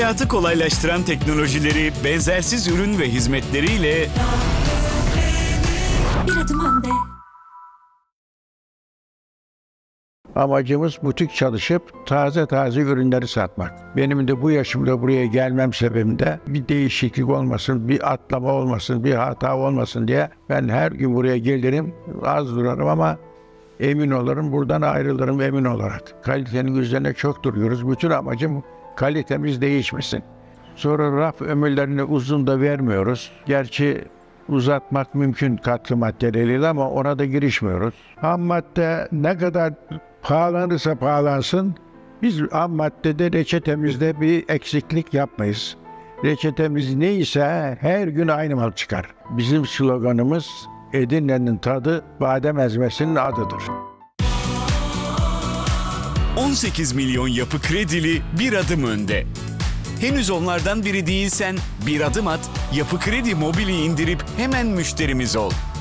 Hayatı kolaylaştıran teknolojileri, benzersiz ürün ve hizmetleriyle Bir adım önde. Amacımız butik çalışıp taze taze ürünleri satmak. Benim de bu yaşımda buraya gelmem sebebim de bir değişiklik olmasın, bir atlama olmasın, bir hata olmasın diye ben her gün buraya gelirim, az durarım ama emin olurum, buradan ayrılırım emin olarak. Kalitenin üzerine çok duruyoruz. Bütün amacım kalitemiz değişmesin. Sonra raf ömürlerini uzun da vermiyoruz. Gerçi uzatmak mümkün katkı maddeleriyle ama ona da girişmiyoruz. Ham madde ne kadar pahalanırsa pahalansın, biz ham maddede reçetemizde bir eksiklik yapmayız. Reçetemiz neyse her gün aynı mal çıkar. Bizim sloganımız Edirne'nin tadı badem ezmesinin adıdır. 18 milyon yapı kredili bir adım önde. Henüz onlardan biri değilsen bir adım at, Yapı Kredi Mobil'i indirip hemen müşterimiz ol.